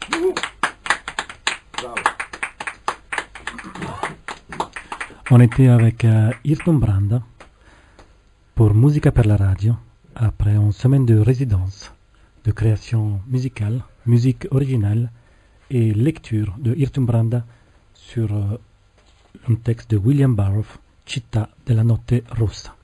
On était avec Irton Branda pour Musica per la radio, après une semaine de résidence, de création musicale, musique originale et lecture de Irton Branda sur un texte de William Burroughs, Città della notte rossa.